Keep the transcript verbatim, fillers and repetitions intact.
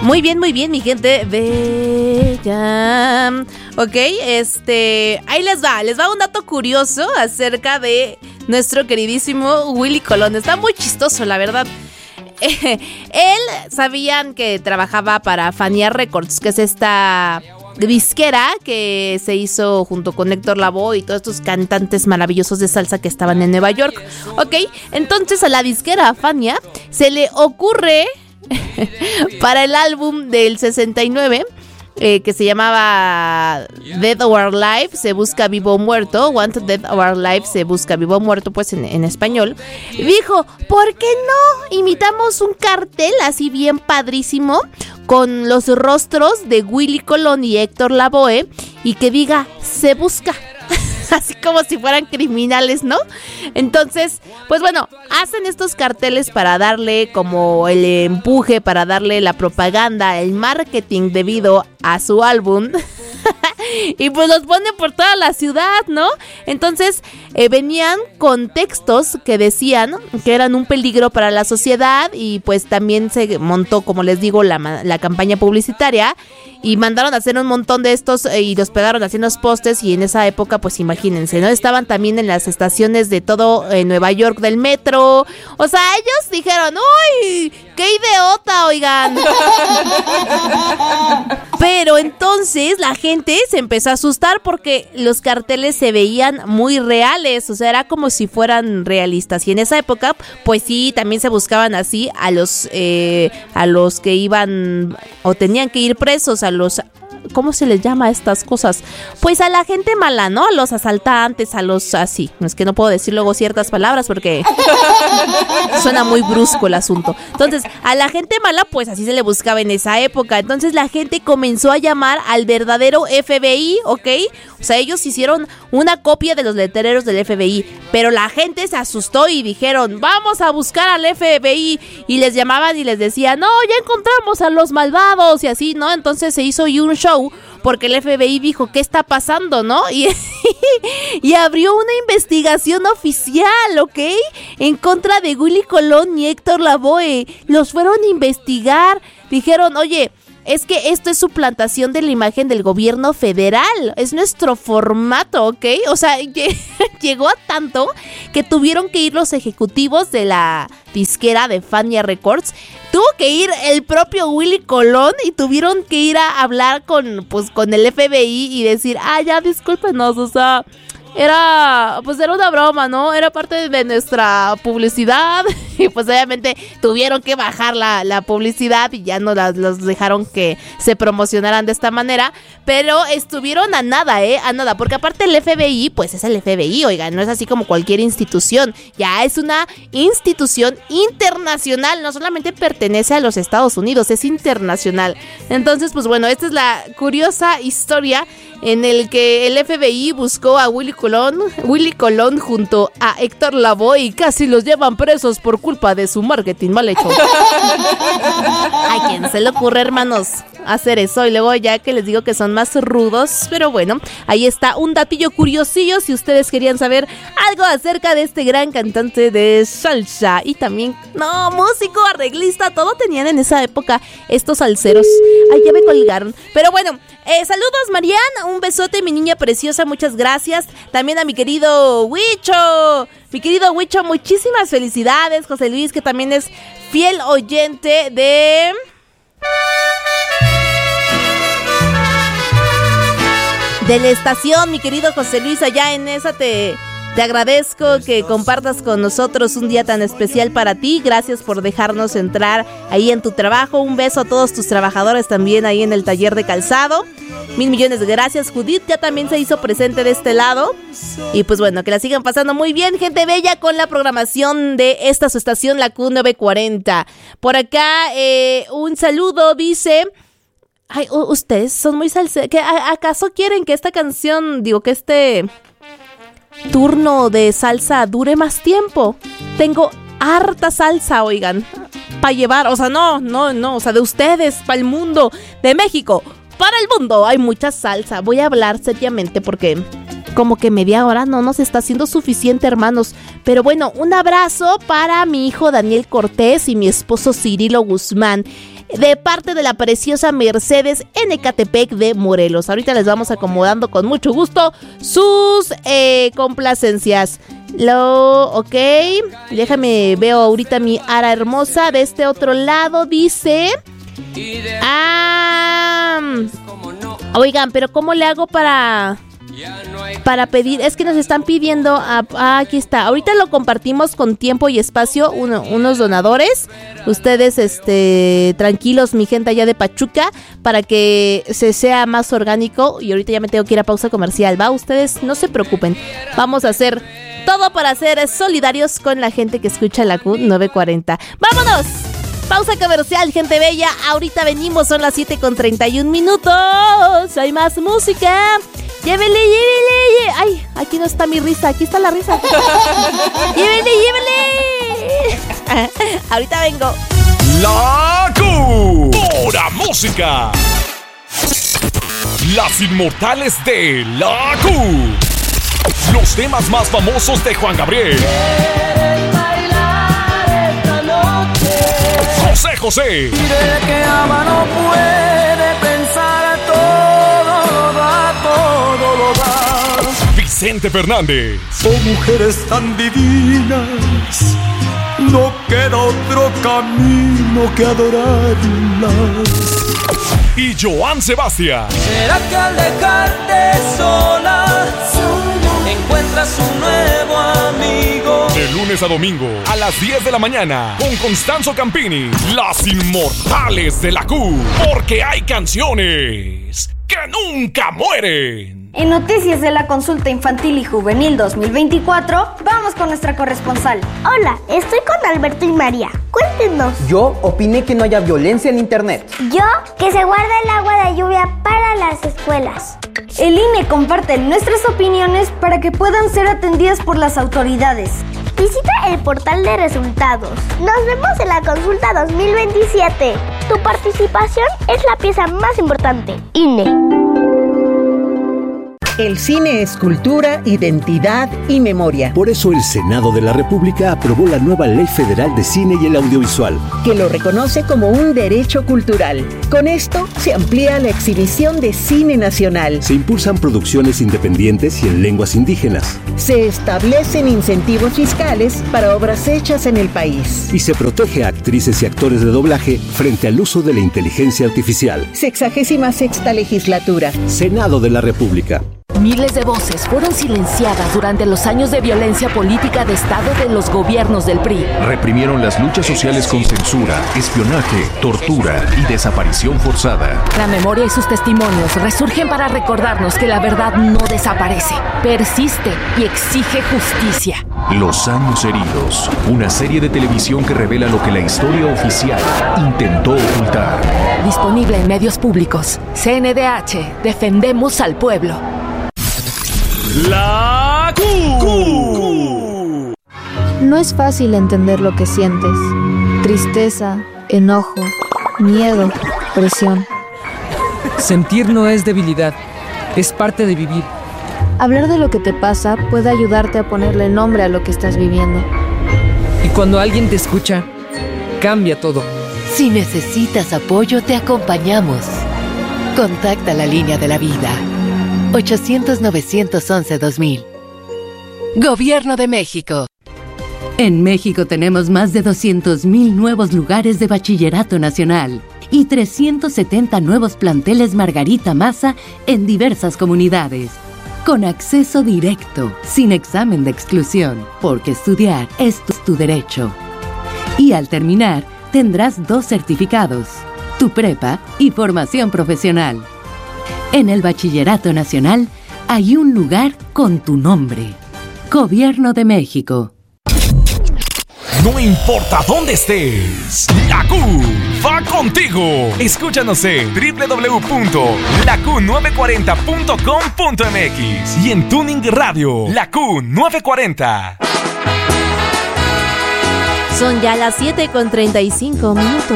Muy bien, muy bien, mi gente bella. Ok, este, ahí les va, les va un dato curioso acerca de nuestro queridísimo Willy Colón. Está muy chistoso, la verdad. Eh, él, sabían que trabajaba para Fania Records, que es esta disquera que se hizo junto con Héctor Lavoe y todos estos cantantes maravillosos de salsa que estaban en Nueva York. Ok, entonces a la disquera Fania se le ocurre para el álbum del sesenta y nueve, eh, que se llamaba Dead or Alive, se busca vivo o muerto, Want Dead or Alive, se busca vivo o muerto, pues en, en español, dijo, ¿por qué no imitamos un cartel así bien padrísimo con los rostros de Willy Colón y Héctor Lavoe y que diga, se busca? Así como si fueran criminales, ¿no? Entonces, pues bueno, hacen estos carteles para darle como el empuje, para darle la propaganda, el marketing debido a su álbum. Y pues los ponen por toda la ciudad, ¿no? Entonces eh, venían con textos que decían que eran un peligro para la sociedad y pues también se montó, como les digo, la, la campaña publicitaria y mandaron a hacer un montón de estos eh, y los pegaron así en los postes y en esa época pues imagínense, ¿no? Estaban también en las estaciones de todo eh, Nueva York del metro, o sea, ellos dijeron, ¡uy! ¡Qué idiota, oigan! Pero entonces la gente se empezó a asustar porque los carteles se veían muy reales, o sea, era como si fueran realistas. Y en esa época, pues sí, también se buscaban así a los eh, a los que iban o tenían que ir presos, a los... ¿Cómo se les llama a estas cosas? Pues a la gente mala, ¿no? A los asaltantes, a los así. Es que no puedo decir luego ciertas palabras porque suena muy brusco el asunto. Entonces, a la gente mala, pues así se le buscaba en esa época. Entonces la gente comenzó a llamar al verdadero F B I, ¿ok? O sea, ellos hicieron una copia de los letreros del F B I, pero la gente se asustó y dijeron, vamos a buscar al F B I. Y les llamaban y les decían, no, ya encontramos a los malvados y así, ¿no? Entonces se hizo un show porque el F B I dijo, ¿qué está pasando, no? Y, y abrió una investigación oficial, ¿ok? En contra de Willy Colón y Héctor Lavoe. Los fueron a investigar. Dijeron, oye, es que esto es suplantación de la imagen del gobierno federal. Es nuestro formato, ¿ok? O sea, llegó a tanto que tuvieron que ir los ejecutivos de la disquera de Fania Records. Tuvo que ir el propio Willy Colón y tuvieron que ir a hablar con, pues, con el F B I y decir, ah, ya, discúlpenos, o sea... Era, pues era una broma, ¿no? Era parte de nuestra publicidad y pues obviamente tuvieron que bajar la, la publicidad y ya no las, los dejaron que se promocionaran de esta manera, pero estuvieron a nada, ¿eh? A nada, porque aparte el F B I, pues es el F B I, oigan, no es así como cualquier institución, ya es una institución internacional, no solamente pertenece a los Estados Unidos, es internacional. Entonces, pues bueno, esta es la curiosa historia en el que el F B I buscó a Willy Colón, Willy Colón junto a Héctor Lavoe y casi los llevan presos por culpa de su marketing mal hecho. ¿A quién se le ocurre, hermanos, hacer eso? Y luego ya que les digo que son más rudos, pero bueno, ahí está un datillo curiosillo si ustedes querían saber algo acerca de este gran cantante de salsa y también, no, músico, arreglista, todo tenían en esa época estos salseros. Ay, ya me colgaron, pero bueno. Eh, saludos, Marian, un besote, mi niña preciosa, muchas gracias. También a mi querido Huicho, mi querido Huicho, muchísimas felicidades. José Luis, que también es fiel oyente de... de la estación, mi querido José Luis, allá en esa te... Te agradezco que compartas con nosotros un día tan especial para ti. Gracias por dejarnos entrar ahí en tu trabajo. Un beso a todos tus trabajadores también ahí en el taller de calzado. Mil millones de gracias. Judith ya también se hizo presente de este lado. Y pues bueno, que la sigan pasando muy bien, gente bella, con la programación de esta su estación, la Q novecientos cuarenta. Por acá, eh, un saludo, dice... Ay, ustedes son muy salseros. ¿Acaso quieren que esta canción, digo, que este... turno de salsa dure más tiempo? Tengo harta salsa, oigan, para llevar, o sea, no, no, no, o sea, de ustedes, para el mundo, de México, para el mundo, hay mucha salsa. Voy a hablar seriamente porque como que media hora no nos está haciendo suficiente, hermanos. Pero bueno, un abrazo para mi hijo Daniel Cortés y mi esposo Cirilo Guzmán. de parte de la preciosa Mercedes en Ecatepec de Morelos. Ahorita les vamos acomodando con mucho gusto sus eh, complacencias. Lo, ok, déjame, veo ahorita mi ara hermosa. De este otro lado dice... Ah, oigan, pero ¿cómo le hago para... Para pedir? Es que nos están pidiendo a, ah, aquí está, ahorita lo compartimos con tiempo y espacio, uno, unos donadores. Ustedes este tranquilos, mi gente allá de Pachuca, para que se sea más orgánico. Y ahorita ya me tengo que ir a pausa comercial, ¿va? Ustedes no se preocupen, vamos a hacer todo para ser solidarios con la gente que escucha la Q novecientos cuarenta. ¡Vámonos! Pausa comercial, gente bella. Ahorita venimos, son las siete con treinta y un minutos. Hay más música. Llévele, llévele. Ay, aquí no está mi risa, aquí está la risa. Llévele, llévele. Ahorita vengo. La Q. Pura música. Las inmortales de la Q. Los temas más famosos de Juan Gabriel. José José. Mire que ama no puede pensar, todo lo da, todo lo da. Vicente Fernández. Son mujeres tan divinas, no queda otro camino que adorarlas. Y Joan Sebastián. ¿Será que al dejarte sola encuentras un nuevo amigo? De lunes a domingo a las diez de la mañana con Constanzo Campini. Las inmortales de la Q. Porque hay canciones que nunca mueren. En noticias de la consulta infantil y juvenil dos mil veinticuatro, vamos con nuestra corresponsal. Hola, estoy con Alberto y María. Cuéntenos. Yo opiné que no haya violencia en internet. Yo, que se guarda el agua de lluvia para las escuelas. El I N E comparte nuestras opiniones para que puedan ser atendidas por las autoridades. Visita el portal de resultados. Nos vemos en la consulta dos mil veintisiete. Tu participación es la pieza más importante. I N E. El cine es cultura, identidad y memoria. Por eso el Senado de la República aprobó la nueva Ley Federal de Cine y el Audiovisual, que lo reconoce como un derecho cultural. Con esto se amplía la exhibición de cine nacional. Se impulsan producciones independientes y en lenguas indígenas. Se establecen incentivos fiscales para obras hechas en el país. Y se protege a actrices y actores de doblaje frente al uso de la inteligencia artificial. Sexagésima sexta legislatura. Senado de la República. Miles de voces fueron silenciadas durante los años de violencia política de Estado de los gobiernos del P R I. Reprimieron las luchas sociales con censura, espionaje, tortura y desaparición forzada. La memoria y sus testimonios resurgen para recordarnos que la verdad no desaparece, persiste y exige justicia. Los años heridos, una serie de televisión que revela lo que la historia oficial intentó ocultar. Disponible en medios públicos. C N D H, defendemos al pueblo. La Q. No es fácil entender lo que sientes. Tristeza, enojo, miedo, presión. Sentir no es debilidad, es parte de vivir. Hablar de lo que te pasa puede ayudarte a ponerle nombre a lo que estás viviendo. Y cuando alguien te escucha, cambia todo. Si necesitas apoyo, te acompañamos. Contacta la línea de la vida. ochocientos, novecientos once, dos mil. Gobierno de México. En México tenemos más de doscientos mil nuevos lugares de bachillerato nacional y trescientos setenta nuevos planteles Margarita Maza en diversas comunidades. Con acceso directo, sin examen de exclusión, porque estudiar es tu, tu derecho. Y al terminar, tendrás dos certificados, tu prepa y formación profesional. En el Bachillerato Nacional hay un lugar con tu nombre. Gobierno de México. No importa dónde estés, la Q va contigo. Escúchanos en doble u doble u doble u punto la q novecientos cuarenta punto com punto m x y en Tuning Radio, la Q novecientos cuarenta. Son ya las siete con treinta y cinco minutos.